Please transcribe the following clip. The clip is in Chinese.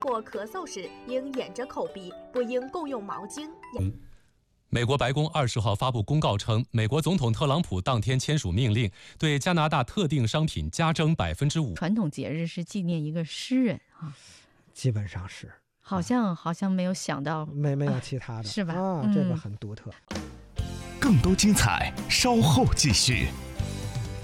或咳嗽时应掩着口鼻，不应共用毛巾。 美国白宫20号发布公告称，美国总统特朗普当天签署命令，对加拿大特定商品加征5%。 传统节日是纪念一个诗人啊， 基本上是， 好像没有想到， 没有其他的， 是吧？ 这个很独特。 更多精彩，稍后继续。